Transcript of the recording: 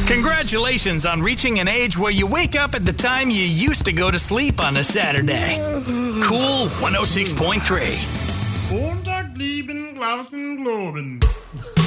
Congratulations on reaching an age where you wake up at the time you used to go to sleep on a Saturday. Cool 106.3. Montag blieben Glauben globen.